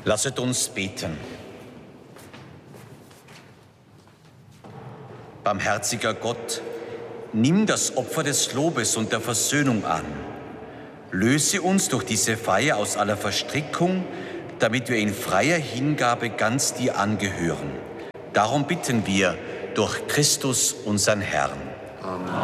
Lasset uns beten. Barmherziger Gott, nimm das Opfer des Lobes und der Versöhnung an. Löse uns durch diese Feier aus aller Verstrickung, damit wir in freier Hingabe ganz dir angehören. Darum bitten wir durch Christus, unseren Herrn. Amen.